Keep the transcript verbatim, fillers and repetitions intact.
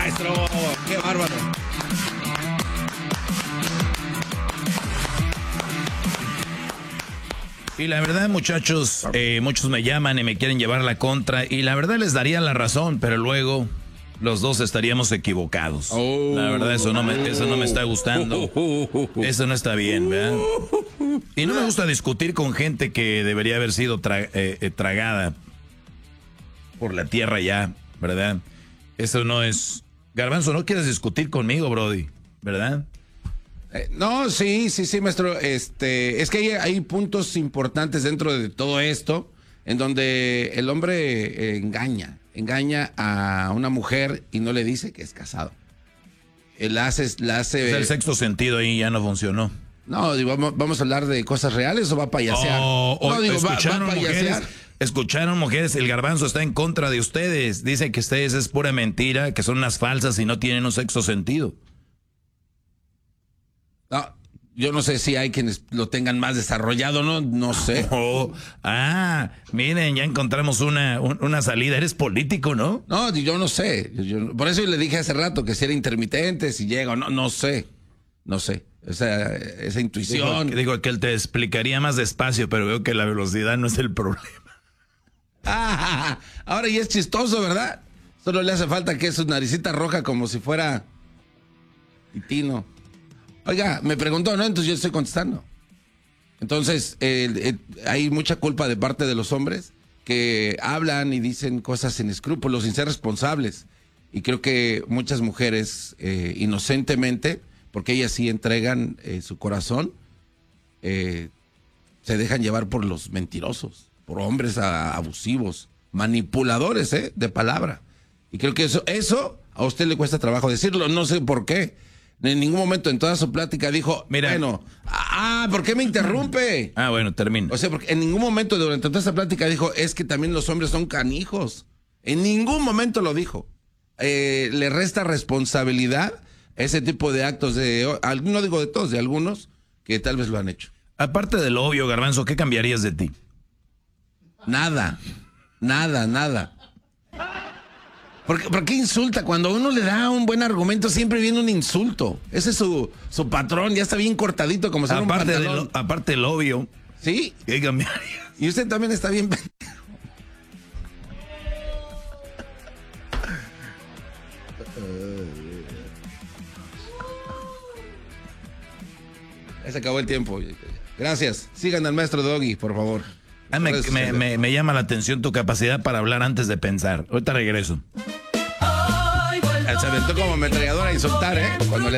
maestro! ¡Qué bárbaro! Y la verdad, muchachos, eh, muchos me llaman y me quieren llevar la contra. Y la verdad les daría la razón, pero luego los dos estaríamos equivocados. Oh, la verdad, eso no, me, eso no me está gustando. Eso no está bien, ¿verdad? Y no me gusta discutir con gente que debería haber sido tra eh, eh, tragada por la tierra ya, ¿verdad? Eso no es... Garbanzo, no quieres discutir conmigo, Brody, ¿verdad? Eh, no, sí, sí, sí, maestro. Este, es que hay, hay puntos importantes dentro de todo esto en donde el hombre eh, engaña, engaña a una mujer y no le dice que es casado. Él hace, la hace. O sea, el sexto sentido ahí ya no funcionó. No, digo, vamos, vamos a hablar de cosas reales o va a payasear. Oh, oh, no, digo, escucharon, va, va a payasear. Mujeres, escucharon, mujeres, el Garbanzo está en contra de ustedes. Dice que ustedes es pura mentira, que son unas falsas y no tienen un sexto sentido. No, yo no sé si hay quienes lo tengan más desarrollado, no, no sé. Oh, ah, miren, ya encontramos una, un, una salida. Eres político, ¿no? No, yo no sé. Yo, por eso le dije hace rato que si era intermitente, si llega o no, no sé. No sé. O sea, esa intuición. Digo, digo que él te explicaría más despacio, pero veo que la velocidad no es el problema. Ah, ahora ya es chistoso, ¿verdad? Solo le hace falta que es su naricita roja como si fuera Titino. Oiga, me preguntó, ¿no? Entonces yo estoy contestando. Entonces, eh, eh, hay mucha culpa de parte de los hombres que hablan y dicen cosas sin escrúpulos, sin ser responsables. Y creo que muchas mujeres, eh, inocentemente, porque ellas sí entregan eh, su corazón, eh, se dejan llevar por los mentirosos, por hombres a, abusivos, manipuladores, ¿eh? De palabra. Y creo que eso, eso a usted le cuesta trabajo decirlo, no sé por qué. En ningún momento en toda su plática dijo, mira, bueno, ah, ¿por qué me interrumpe? Ah, bueno, termino. O sea, porque en ningún momento durante toda esa plática dijo, es que también los hombres son canijos. En ningún momento lo dijo. Eh, le resta responsabilidad a ese tipo de actos de, no digo de todos, de algunos, que tal vez lo han hecho. Aparte de lo obvio, Garbanzo, ¿qué cambiarías de ti? Nada, nada, nada. ¿Por qué, ¿Por qué insulta? Cuando uno le da un buen argumento, siempre viene un insulto. Ese es su, su patrón, ya está bien cortadito como si fuera un pantalón. De lo, aparte del obvio. ¿Sí? ¿Qué cambiaría? Y usted también está bien... Se acabó el tiempo. Gracias. Sigan al maestro Doggy, por favor. Ah, me, me, me, me llama la atención tu capacidad para hablar antes de pensar. Ahorita regreso. Se aventó como ametralladora a insultar, ¿eh? Cuando le